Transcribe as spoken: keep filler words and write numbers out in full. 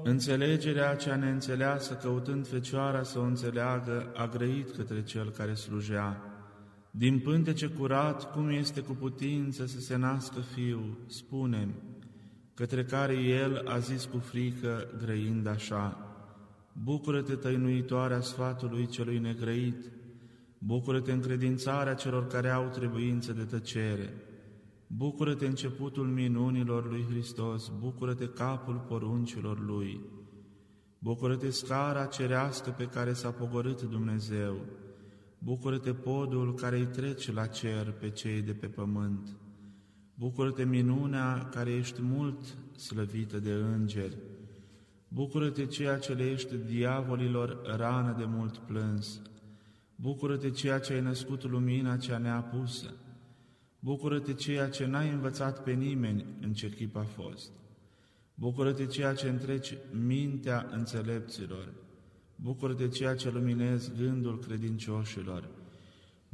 înțelegerea cea neînțeleasă, căutând Fecioara să o înțeleagă, a grăit către cel care slujea. Din pântece curat, cum este cu putință să se nască Fiul, spune-mi, către care el a zis cu frică, grăind așa: Bucură-te, tăinuitoarea sfatului celui negrăit, bucură-te încredințarea celor care au trebuință de tăcere, bucură-te începutul minunilor lui Hristos, bucură-te capul poruncilor lui, bucură-te scara cerească pe care s-a pogorât Dumnezeu, bucură-te podul care îi trece la cer pe cei de pe pământ, bucură-te minunea care ești mult slăvită de îngeri, bucură-te ceea ce le ești diavolilor rană de mult plâns, bucură-te ceea ce ai născut lumina cea neapusă, bucură-te ceea ce n-ai învățat pe nimeni în ce chip a fost, bucură-te ceea ce întreci mintea înțelepților, bucură-te ceea ce luminezi gândul credincioșilor,